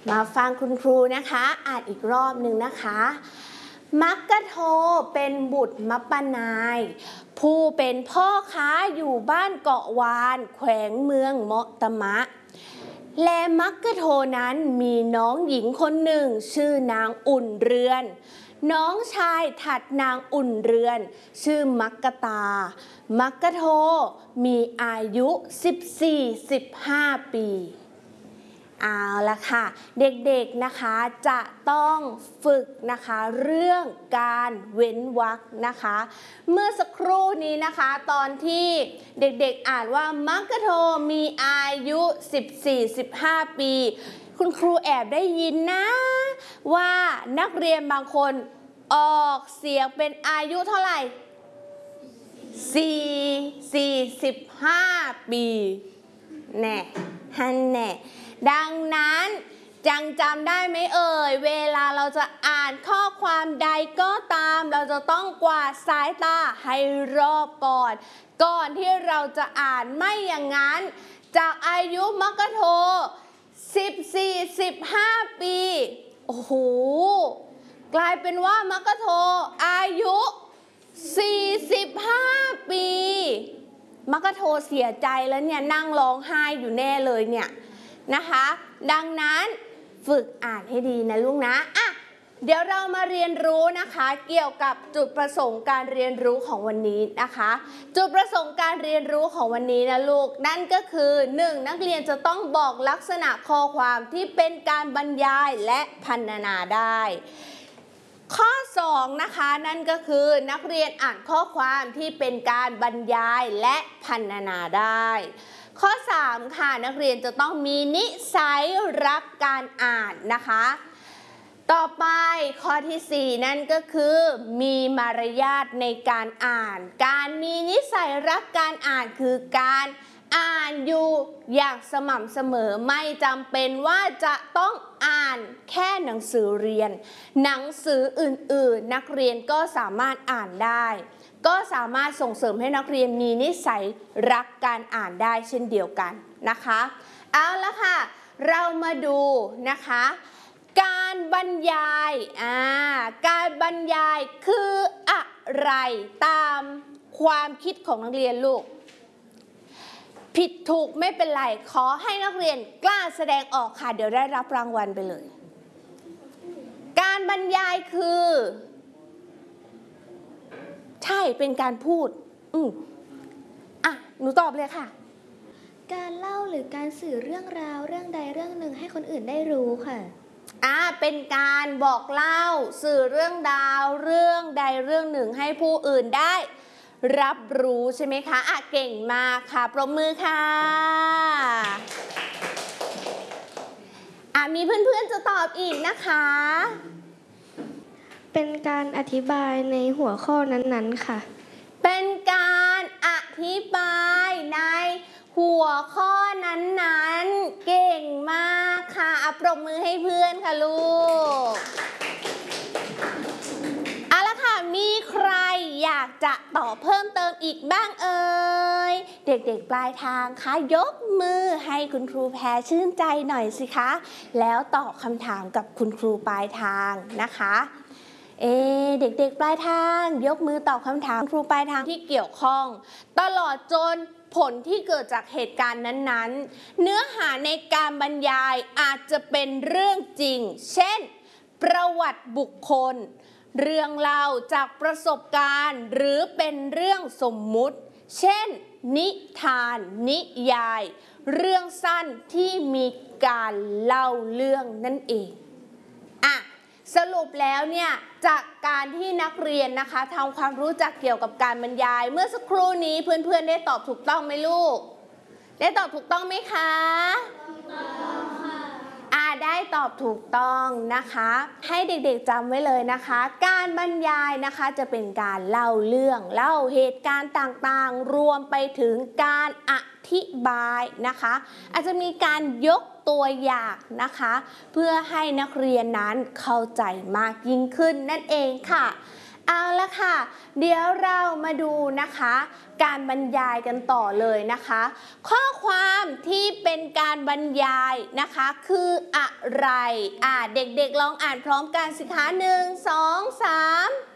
มาฟังคุณครูนะคะอ่านอีกรอบหนึ่งนะคะมักกะโทเป็นบุตรมัปปนายผู้เป็นพ่อค้าอยู่บ้านเกาะวานแขวงเมืองเมาะตะมะและมักกะโทนั้นมีน้องหญิงคนหนึ่งชื่อนางอุ่นเรือนน้องชายถัดนางอุ่นเรือนชื่อมักกะตามักกะโทมีอายุ 14-15 ปีเอาละค่ะเด็กๆนะคะจะต้องฝึกนะคะเรื่องการเว้นวรรคนะคะเมื่อสักครู่นี้นะคะตอนที่เด็กๆอ่านว่ามักกะโทมีอายุ 14-15 ปีคุณครูแอบได้ยินนะว่านักเรียนบางคนออกเสียงเป็นอายุเท่าไหร่45 ปีแน่ฮันแน่ดังนั้นจำได้ไหมเอ่ยเวลาเราจะอ่านข้อความใดก็ตามเราจะต้องกวาดสายตาให้รอบก่อนที่เราจะอ่านไม่อย่างนั้นจากอายุมักกะโท14-15 ปีโอ้โหกลายเป็นว่ามักกะโทอายุ45 ปีมักกะโทเสียใจแล้วเนี่ยนั่งร้องไห้อยู่แน่เลยเนี่ยนะคะดังนั้นฝึกอ่านให้ดีนะลูกนะเดี๋ยวเรามาเรียนรู้นะคะเกี่ยวกับจุดประสงค์การเรียนรู้ของวันนี้นะคะจุดประสงค์การเรียนรู้ของวันนี้นะลูกนั่นก็คือ 1. นักเรียนจะต้องบอกลักษณะข้อความที่เป็นการบรรยายและพรรณนาได้ข้อ2นะคะนั่นก็คือนักเรียนอ่านข้อความที่เป็นการบรรยายและพรรณนาได้ข้อ3ค่ะนักเรียนจะต้องมีนิสัยรักการอ่านนะคะต่อไปข้อที่4นั่นก็คือมีมารยาทในการอ่านการมีนิสัยรักการอ่านคือการอ่านอยู่อย่างสม่ำเสมอไม่จำเป็นว่าจะต้องอ่านแค่หนังสือเรียนหนังสืออื่นๆนักเรียนก็สามารถอ่านได้ก็สามารถส่งเสริมให้นักเรียนมีนิสัยรักการอ่านได้เช่นเดียวกันนะคะเอาละค่ะเรามาดูนะคะการบรรยายการบรรยายคืออะไรตามความคิดของนักเรียนลูกผิดถูกไม่เป็นไรขอให้นักเรียนกล้าแสดงออกค่ะเดี๋ยวได้รับรางวัลไปเลยการบรรยายคือใช่เป็นการพูดหนูตอบเลยค่ะการเล่าหรือการสื่อเรื่องราวเรื่องใดเรื่องหนึ่งให้คนอื่นได้รู้ค่ะเป็นการบอกเล่าสื่อเรื่องราวเรื่องใดเรื่องหนึ่งให้ผู้อื่นได้รับรู้ใช่ไหมคะเก่งมากค่ะปรบมือค่ะมีเพื่อนๆจะตอบอีกนะคะเป็นการอธิบายในหัวข้อนั้นๆค่ะเป็นการอธิบายในหัวข้อนั้นๆเก่งมากค่ะปรบมือให้เพื่อนค่ะลูกเอาละค่ะมีใครอยากจะตอบเพิ่มเติมอีกบ้างเอ่ยเด็กๆปลายทางคะยกมือให้คุณครูแพรชื่นใจหน่อยสิคะแล้วตอบคำถามกับคุณครูปลายทางนะคะเด็กๆปลายทางยกมือตอบคำถามครูปลายทางที่เกี่ยวข้องตลอดจนผลที่เกิดจากเหตุการณ์นั้นๆเนื้อหาในการบรรยายอาจจะเป็นเรื่องจริงเช่นประวัติบุคคลเรื่องเล่าจากประสบการณ์หรือเป็นเรื่องสมมุติเช่นนิทานนิยายเรื่องสั้นที่มีการเล่าเรื่องนั่นเองสรุปแล้วเนี่ยจากการที่นักเรียนนะคะทำความรู้จักเกี่ยวกับการบรรยายเมื่อสักครู่นี้เพื่อนๆได้ตอบถูกต้องไหมลูกได้ตอบถูกต้องไหมคะถูกต้องค่ะได้ตอบถูกต้องนะคะให้เด็กๆจำไว้เลยนะคะการบรรยายนะคะจะเป็นการเล่าเรื่องเล่าเหตุการณ์ต่างๆรวมไปถึงการอธิบายนะคะอาจจะมีการยกตัวอย่างนะคะเพื่อให้นักเรียนนั้นเข้าใจมากยิ่งขึ้นนั่นเองค่ะเอาละค่ะ เดี๋ยวเรามาดูนะคะ การบรรยายกันต่อเลยนะคะ ข้อความที่เป็นการบรรยายนะคะคืออะไรเด็กๆลองอ่านพร้อมกันสิคะ1 2 3